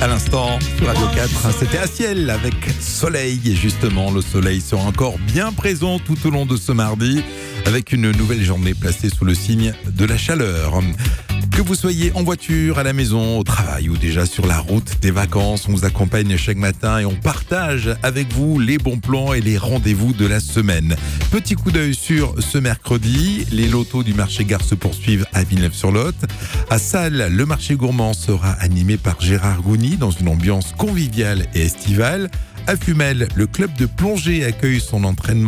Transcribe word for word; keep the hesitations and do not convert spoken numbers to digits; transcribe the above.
À l'instant, sur Radio quatre, c'était à ciel avec soleil. Et justement, le soleil sera encore bien présent tout au long de ce mardi, avec une nouvelle journée placée sous le signe de la chaleur. Que vous soyez en voiture, à la maison, au travail ou déjà sur la route des vacances, on vous accompagne chaque matin et on partage avec vous les bons plans et les rendez-vous de la semaine. Petit coup d'œil sur ce mercredi, les lotos du marché Gare se poursuivent à Villeneuve-sur-Lot. À Salles, le marché gourmand sera animé par Gérard Gouny dans une ambiance conviviale et estivale. À Fumel, le club de plongée accueille son entraînement